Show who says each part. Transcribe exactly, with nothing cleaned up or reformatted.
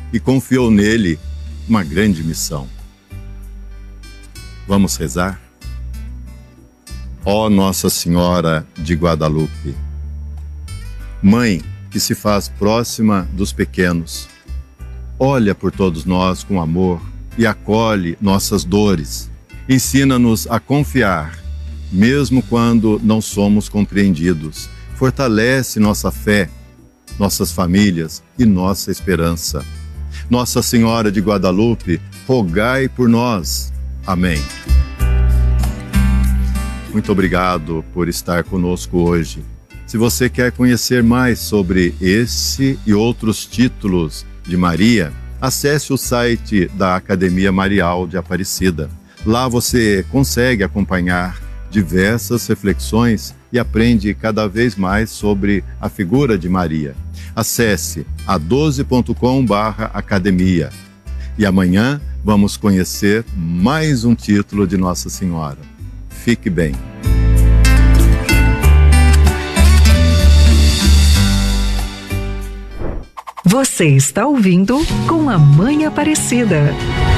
Speaker 1: e confiou nele uma grande missão. Vamos rezar? Ó Nossa Senhora de Guadalupe, Mãe que se faz próxima dos pequenos, olha por todos nós com amor e acolhe nossas dores. Ensina-nos a confiar, mesmo quando não somos compreendidos. Fortalece nossa fé, nossas famílias e nossa esperança. Nossa Senhora de Guadalupe, rogai por nós. Amém. Muito obrigado por estar conosco hoje. Se você quer conhecer mais sobre esse e outros títulos de Maria, acesse o site da Academia Marial de Aparecida. Lá você consegue acompanhar diversas reflexões e aprende cada vez mais sobre a figura de Maria. Acesse a doze ponto com barra academia. E amanhã vamos conhecer mais um título de Nossa Senhora. Fique bem.
Speaker 2: Você está ouvindo Com a Mãe Aparecida.